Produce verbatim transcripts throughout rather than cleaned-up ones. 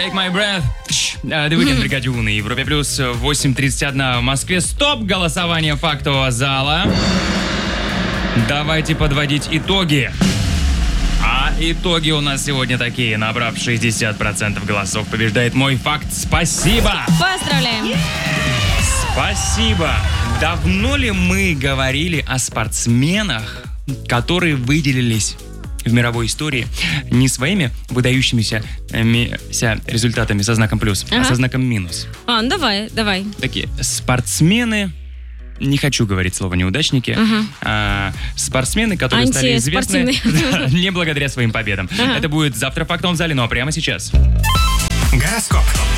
Take My Breath. The Weeknd, Бригадюн на Европе Плюс. восемь тридцать один в Москве. Стоп! Голосование фактового зала. Давайте подводить итоги. А итоги у нас сегодня такие. Набрав шестьдесят процентов голосов, побеждает мой факт. Спасибо! Поздравляем! Спасибо! Давно ли мы говорили о спортсменах, которые выделились в мировой истории не своими выдающимися ми- ся результатами со знаком плюс, ага. а со знаком минус? А, ну давай, давай. Такие спортсмены, не хочу говорить слово неудачники, ага. а спортсмены, которые стали известны да, не благодаря своим победам. Ага. Это будет завтра в фактовом зале, ну а прямо сейчас. Гороскоп.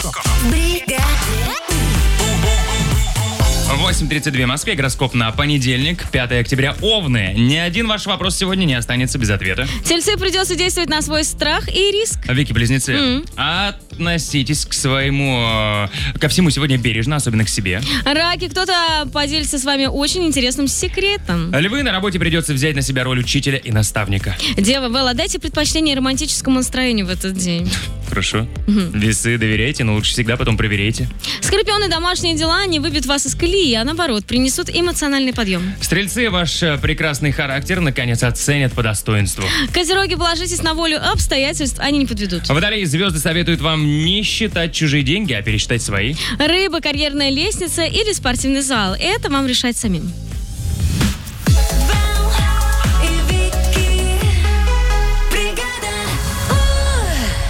восемь тридцать два в Москве, гороскоп на понедельник, пятое октября, Овны. Ни один ваш вопрос сегодня не останется без ответа. Тельцы, придется действовать на свой страх и риск. Вики-близнецы, Mm. относитесь к своему, ко всему сегодня бережно, особенно к себе. Раки, кто-то поделится с вами очень интересным секретом. Львы, на работе придется взять на себя роль учителя и наставника. Девы, вы отдайте предпочтение романтическому настроению в этот день. Хорошо. Mm-hmm. Весы, доверяйте, но лучше всегда потом проверяйте. Скорпионы, домашние дела не выбьют вас из колеи, а наоборот, принесут эмоциональный подъем. Стрельцы, ваш прекрасный характер наконец оценят по достоинству. Козероги, положитесь на волю обстоятельств, они не подведут. Водолеи, звезды советуют вам не считать чужие деньги, а пересчитать свои. Рыбы, карьерная лестница или спортивный зал. Это вам решать самим.